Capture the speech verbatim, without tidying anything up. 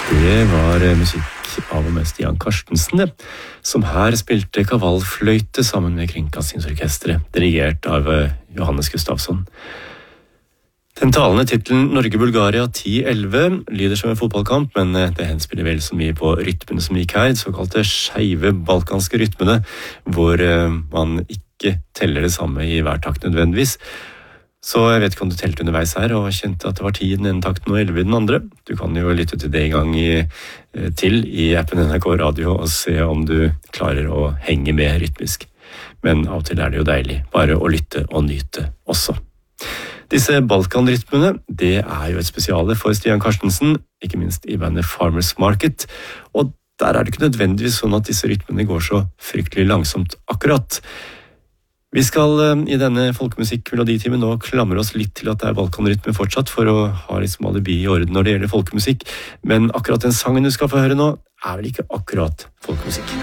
Det var musikk av og med Stian Karstensen, det, som her spilte kavalfløyte sammen med Kringkastingsorkestret, dirigert av Johannes Gustafsson. Den talende titlen Norge-Bulgaria ti elleve lyder som en fotballkamp, men det henspiller vel så mye på rytmene som gikk her, såkalte skeive balkanske rytmene, hvor man ikke teller det samme i hver takt nødvendigvis. Så jeg vet ikke om du telte underveis her og kjente at det var ti i den ene takten og elleve i den andre. Du kan jo lytte til det i gang i, til i appen N R K Radio og se om du klarer å henge med rytmisk. Men av og til er det jo deilig bare å lytte og nyte også. Disse balkanrytmene, det er jo et spesiale for Stian Karstensen, ikke minst i bandet Farmers Market, og der er det ikke nødvendigvis sånn at disse rytmene går så fryktelig langsomt akkurat. Vi skal i denne folkemusikk-meloditimen nå klamre oss litt til at det er balkanrytme fortsatt, for å ha liksom alibi i orden når det gjelder folkemusikk, men akkurat den sangen du skal få høre nå er vel ikke akkurat folkemusikk.